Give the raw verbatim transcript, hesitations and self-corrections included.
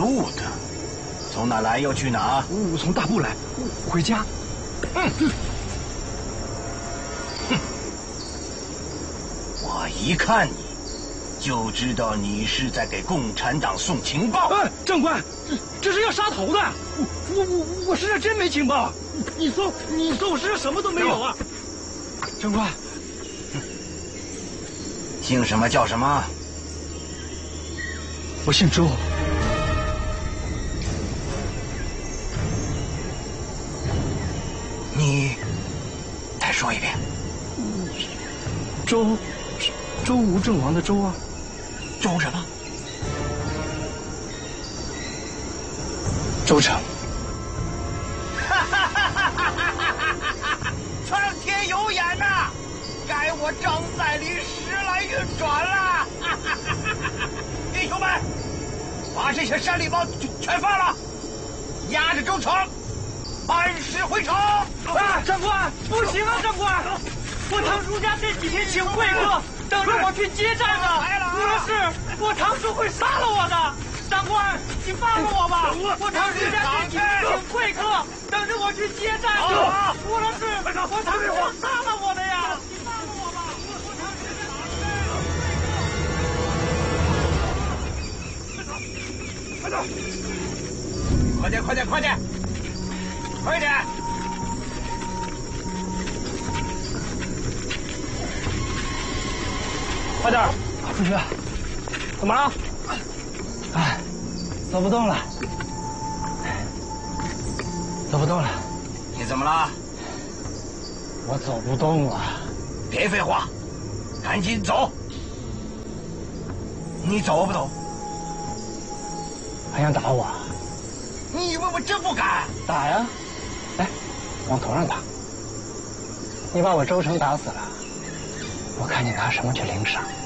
路的，从哪来？要去哪？ 我从大部来，回家。 嗯，哼，哼，我一看你就知道你是在给共产党送情报。 哎，长官，这这是要杀头的。我我我我身上真没情报。你搜你搜我身上什么都没有啊。长官， 姓什么叫什么？ 我姓周。 你再说一遍。 周周吴郑王的周啊。 周什么？ 周成。 苍天有眼呐！该我张载林时来运转了。弟兄们，把这些山里猫全放了，押着周成按时回城。 啊，长官，不行啊，长官，我堂叔家这几天请会客，等着我去接战呢。不然是我堂叔会杀了我的。长官，你放了我吧！我堂叔家这几天请会客，等着我去接战呢。不然是我堂叔会杀了我的呀！你放了我吧！我堂叔家快走， 快点，快点，快点，快点！ 快点，出去！怎么了？哎，走不动了，走不动了。 你怎么了？ 我走不动了。 别废话，赶紧走！你走不走？ 还想打我？ 你以为我真不敢？ 打呀！来，往头上打。你把我周成打死了，我看你拿什么去领赏。